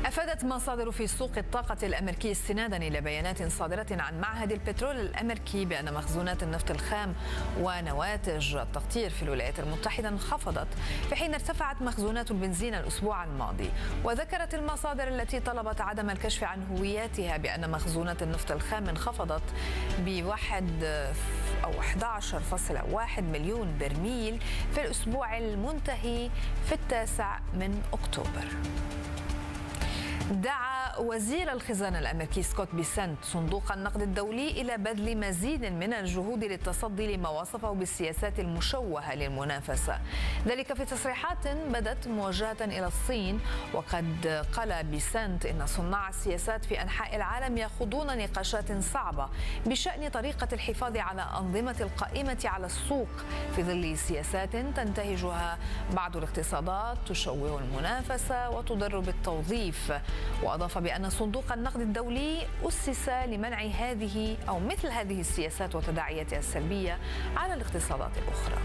أفادت مصادر في سوق الطاقة الأمريكي استنادا إلى بيانات صادرة عن معهد البترول الأمريكي بأن مخزونات النفط الخام ونواتج التقطير في الولايات المتحدة انخفضت في حين ارتفعت مخزونات البنزين الأسبوع الماضي. وذكرت المصادر التي طلبت عدم الكشف عن هوياتها بأن مخزونات النفط الخام انخفضت ب11.1 مليون برميل في الأسبوع المنتهي في 9 أكتوبر. دعا وزير الخزانة الأمريكي سكوت بيسنت صندوق النقد الدولي إلى بذل مزيد من الجهود للتصدي لما وصفه بالسياسات المشوهة للمنافسة، ذلك في تصريحات بدت موجهة إلى الصين. وقد قال بيسنت إن صناع السياسات في أنحاء العالم يخوضون نقاشات صعبة بشأن طريقة الحفاظ على أنظمة القائمة على السوق في ظل سياسات تنتهجها بعض الاقتصادات تشوه المنافسة وتضر بالتوظيف. وأضاف بأن صندوق النقد الدولي أسس لمنع مثل هذه السياسات وتداعياتها السلبية على الاقتصادات الأخرى.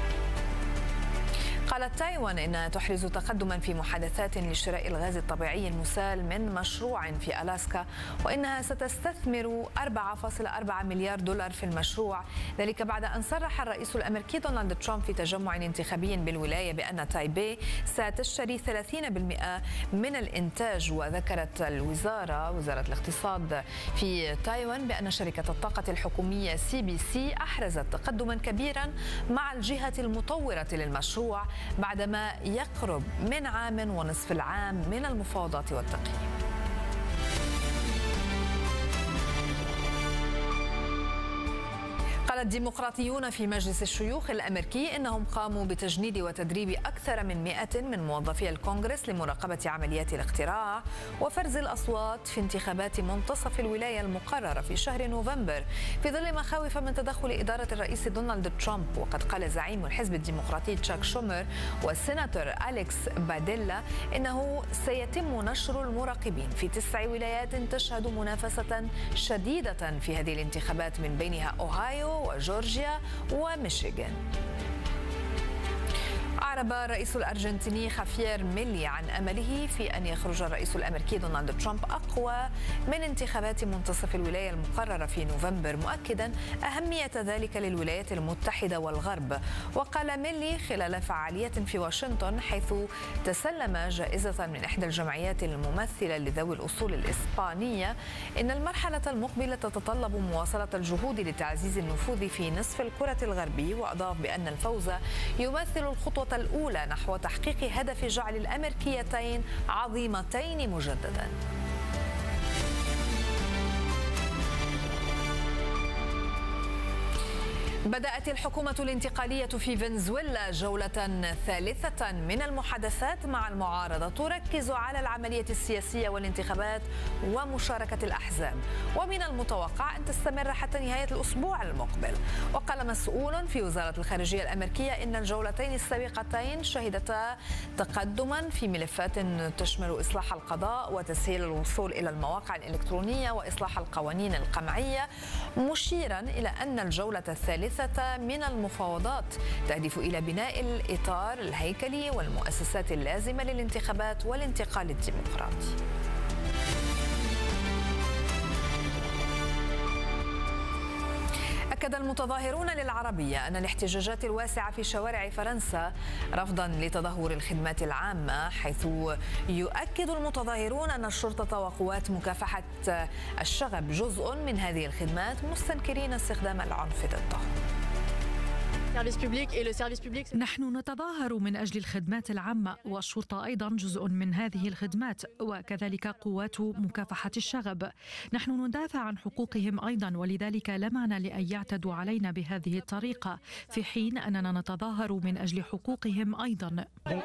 قالت تايوان إنها تحرز تقدما في محادثات لشراء الغاز الطبيعي المسال من مشروع في ألاسكا، وإنها ستستثمر 4.4 مليار دولار في المشروع، ذلك بعد أن صرح الرئيس الأمريكي دونالد ترامب في تجمع انتخابي بالولاية بأن تايبي ستشتري 30% من الإنتاج. وذكرت وزارة الاقتصاد في تايوان بأن شركة الطاقة الحكومية CBC أحرزت تقدما كبيرا مع الجهة المطورة للمشروع بعدما يقرب من 1.5 عام من المفاوضات والتقييم. قال الديمقراطيون في مجلس الشيوخ الأمريكي إنهم قاموا بتجنيد وتدريب أكثر من 100 من موظفي الكونغرس لمراقبة عمليات الاقتراع وفرز الأصوات في انتخابات منتصف الولاية المقررة في شهر نوفمبر في ظل مخاوف من تدخل إدارة الرئيس دونالد ترامب. وقد قال زعيم الحزب الديمقراطي تشاك شومر والسيناتور أليكس باديلا إنه سيتم نشر المراقبين في 9 ولايات تشهد منافسة شديدة في هذه الانتخابات من بينها أوهايو وجورجيا وميشيغان. أعرب الرئيس الأرجنتيني خافير ميلي عن أمله في أن يخرج الرئيس الأمريكي دونالد ترامب أقوى من انتخابات منتصف الولاية المقررة في نوفمبر، مؤكدا أهمية ذلك للولايات المتحدة والغرب. وقال ميلي خلال فعالية في واشنطن حيث تسلم جائزة من إحدى الجمعيات الممثلة لذوي الأصول الإسبانية إن المرحلة المقبلة تتطلب مواصلة الجهود لتعزيز النفوذ في نصف الكرة الغربي. وأضاف بأن الفوز يمثل الخطوة الأولى نحو تحقيق هدف جعل الأمريكيتين عظيمتين مجددا. بدأت الحكومة الانتقالية في فنزويلا جولة ثالثة من المحادثات مع المعارضة تركز على العملية السياسية والانتخابات ومشاركة الأحزاب، ومن المتوقع أن تستمر حتى نهاية الأسبوع المقبل. وقال مسؤول في وزارة الخارجية الأمريكية إن الجولتين السابقتين شهدتا تقدما في ملفات تشمل إصلاح القضاء وتسهيل الوصول إلى المواقع الإلكترونية وإصلاح القوانين القمعية، مشيرا إلى أن الجولة الثالثة من المفاوضات تهدف إلى بناء الإطار الهيكلي والمؤسسات اللازمة للانتخابات والانتقال الديمقراطي. أكد المتظاهرون للعربية أن الاحتجاجات الواسعة في شوارع فرنسا رفضا لتدهور الخدمات العامة، حيث يؤكد المتظاهرون أن الشرطة وقوات مكافحة الشغب جزء من هذه الخدمات، مستنكرين استخدام العنف ضدهم. نحن نتظاهر من أجل الخدمات العامة، والشرطة أيضا جزء من هذه الخدمات، وكذلك قوات مكافحة الشغب. نحن ندافع عن حقوقهم أيضا، ولذلك لا معنى لأن يعتدوا علينا بهذه الطريقة في حين أننا نتظاهر من أجل حقوقهم أيضا.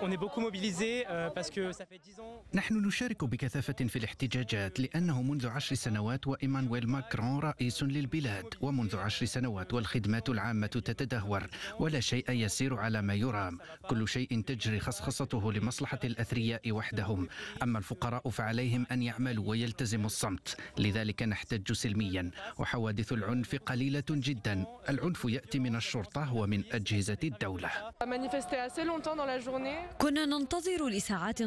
نحن نشارك بكثافة في الاحتجاجات لأنه منذ 10 سنوات وإيمانويل ماكرون رئيس للبلاد، ومنذ 10 سنوات والخدمات العامة تتدهور ولا شيء يسير على ما يرام. كل شيء تجري خصخصته لمصلحة الأثرياء وحدهم، أما الفقراء فعليهم أن يعملوا ويلتزموا الصمت. لذلك نحتج سلميا، وحوادث العنف قليلة جدا. العنف يأتي من الشرطة ومن أجهزة الدولة. كنا ننتظر لساعات